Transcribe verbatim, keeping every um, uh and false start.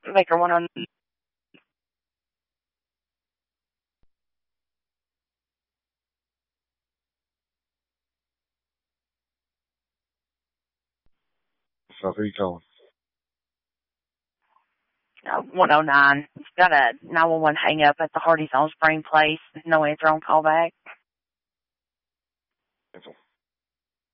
Baker one oh nine. So who you calling? Uh, one oh nine. It's got a nine one one hang up at the Hardy's on Spring Place. No answer on callback. Cancel.